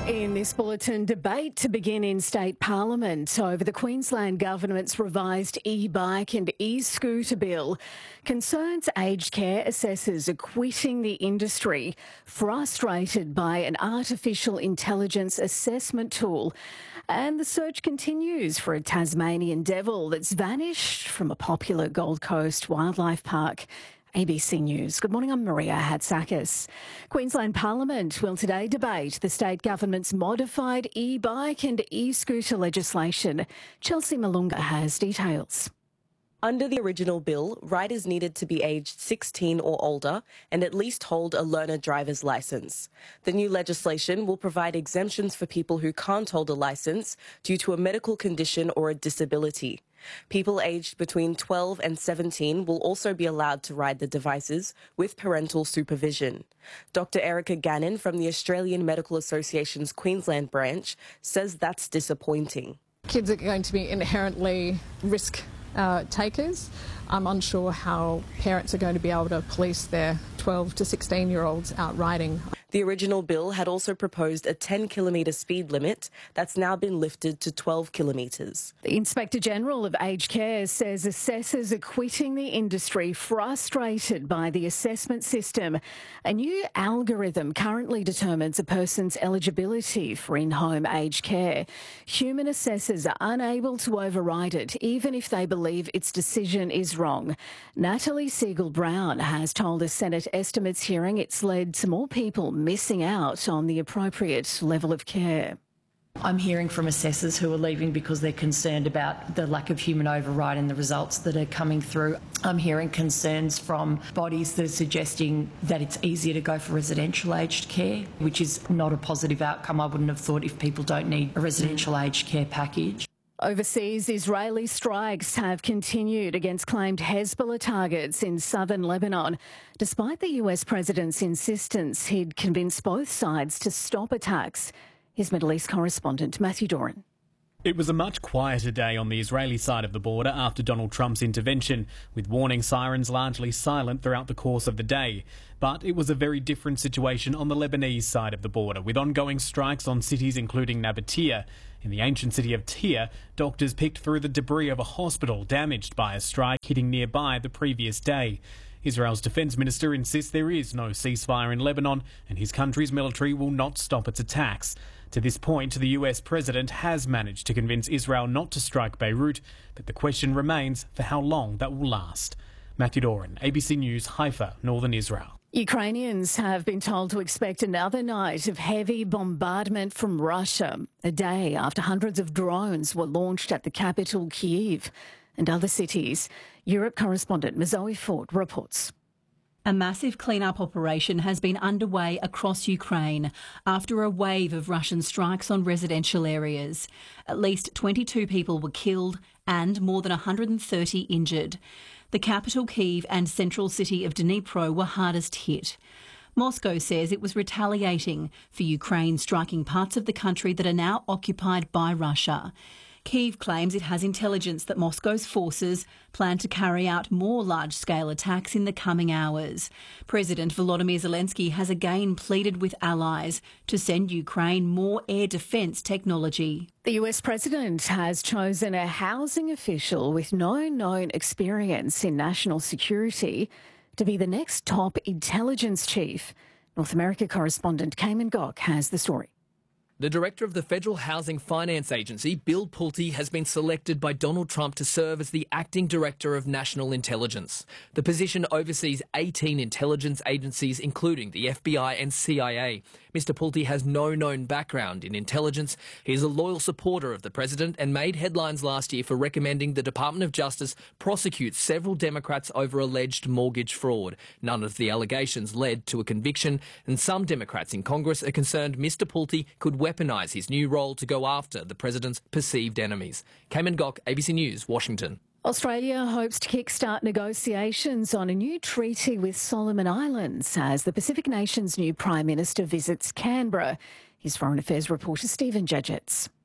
In this bulletin, debate to begin in state parliament over the Queensland government's revised e-bike and e-scooter bill. Concerns aged care assessors are quitting the industry, frustrated by an artificial intelligence assessment tool. And the search continues for a Tasmanian devil that's vanished from a popular Gold Coast wildlife park. ABC News. Good morning, I'm Maria Hatzakis. Queensland Parliament will today debate the state government's modified e-bike and e-scooter legislation. Chelsea Malunga has details. Under the original bill, riders needed to be aged 16 or older and at least hold a learner driver's licence. The new legislation will provide exemptions for people who can't hold a licence due to a medical condition or a disability. People aged between 12 and 17 will also be allowed to ride the devices with parental supervision. Dr. Erica Gannon from the Australian Medical Association's Queensland branch says that's disappointing. Kids are going to be inherently risk takers. I'm unsure how parents are going to be able to police their 12 to 16-year-olds out riding. The original bill had also proposed a 10-kilometre speed limit that's now been lifted to 12 kilometres. The Inspector General of Aged Care says assessors are quitting the industry, frustrated by the assessment system. A new algorithm currently determines a person's eligibility for in-home aged care. Human assessors are unable to override it, even if they believe its decision is wrong. Natalie Siegel-Brown has told a Senate estimates hearing it's led to more people missing out on the appropriate level of care. I'm hearing from assessors who are leaving because they're concerned about the lack of human override in the results that are coming through. I'm hearing concerns from bodies that are suggesting that it's easier to go for residential aged care, which is not a positive outcome. I wouldn't have thought if people don't need a residential aged care package. Overseas, Israeli strikes have continued against claimed Hezbollah targets in southern Lebanon, despite the US president's insistence he'd convince both sides to stop attacks. Here's Middle East correspondent Matthew Doran. It was a much quieter day on the Israeli side of the border after Donald Trump's intervention, with warning sirens largely silent throughout the course of the day. But it was a very different situation on the Lebanese side of the border, with ongoing strikes on cities including Nabatea. In the ancient city of Tyre, doctors picked through the debris of a hospital damaged by a strike hitting nearby the previous day. Israel's defence minister insists there is no ceasefire in Lebanon and his country's military will not stop its attacks. To this point, the US president has managed to convince Israel not to strike Beirut, but the question remains for how long that will last. Matthew Doran, ABC News, Haifa, Northern Israel. Ukrainians have been told to expect another night of heavy bombardment from Russia, a day after hundreds of drones were launched at the capital, Kyiv, and other cities. Europe correspondent Zoe Ford reports. A massive clean-up operation has been underway across Ukraine after a wave of Russian strikes on residential areas. At least 22 people were killed and more than 130 injured. The capital, Kyiv, and central city of Dnipro were hardest hit. Moscow says it was retaliating for Ukraine striking parts of the country that are now occupied by Russia. Kyiv claims it has intelligence that Moscow's forces plan to carry out more large-scale attacks in the coming hours. President Volodymyr Zelensky has again pleaded with allies to send Ukraine more air defence technology. The US president has chosen a housing official with no known experience in national security to be the next top intelligence chief. North America correspondent Cayman Gok has the story. The director of the Federal Housing Finance Agency, Bill Pulte, has been selected by Donald Trump to serve as the acting director of national intelligence. The position oversees 18 intelligence agencies, including the FBI and CIA. Mr. Pulte has no known background in intelligence. He is a loyal supporter of the president and made headlines last year for recommending the Department of Justice prosecute several Democrats over alleged mortgage fraud. None of the allegations led to a conviction, and some Democrats in Congress are concerned Mr. Pulte could weaponise his new role to go after the president's perceived enemies. Cayman Gok, ABC News, Washington. Australia hopes to kickstart negotiations on a new treaty with Solomon Islands as the Pacific nation's new Prime Minister visits Canberra. Here's Foreign Affairs reporter Stephen Judgetts.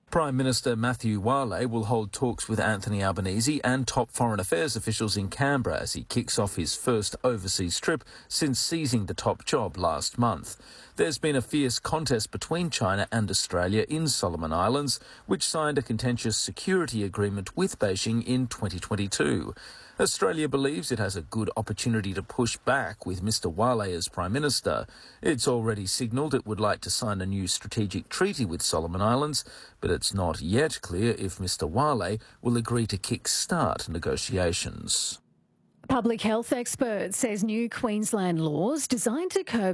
Prime Minister Matthew Wale will hold talks with Anthony Albanese and top foreign affairs officials in Canberra as he kicks off his first overseas trip since seizing the top job last month. There's been a fierce contest between China and Australia in Solomon Islands, which signed a contentious security agreement with Beijing in 2022. Australia believes it has a good opportunity to push back with Mr Wale as Prime Minister. It's already signalled it would like to sign a new strategic treaty with Solomon Islands, but it's not yet clear if Mr Wale will agree to kick-start negotiations. Public health expert says new Queensland laws designed to curb